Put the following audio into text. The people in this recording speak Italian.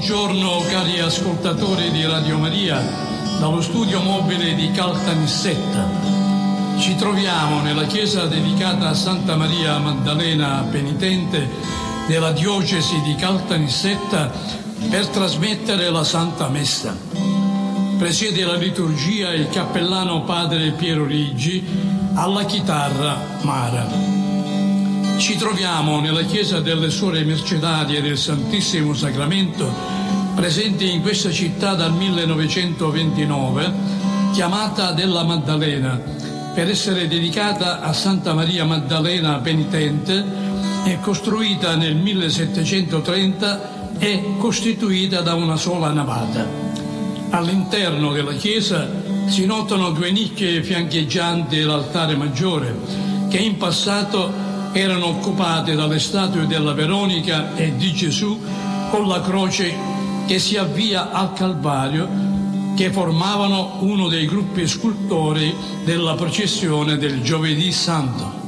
Buongiorno cari ascoltatori di Radio Maria, dallo studio mobile di Caltanissetta. Ci troviamo nella chiesa dedicata a Santa Maria Maddalena Penitente della diocesi di Caltanissetta per trasmettere la Santa Messa. Presiede la liturgia il cappellano padre Piero Riggi, alla chitarra Mara. Ci troviamo nella chiesa delle Suore Mercedarie del Santissimo Sacramento, presente in questa città dal 1929, chiamata della Maddalena, per essere dedicata a Santa Maria Maddalena Penitente, e costruita nel 1730 e costituita da una sola navata. All'interno della chiesa si notano due nicchie fiancheggianti l'altare maggiore, che in passato erano occupate dalle statue della Veronica e di Gesù con la croce che si avvia al Calvario, che formavano uno dei gruppi scultorei della processione del Giovedì Santo.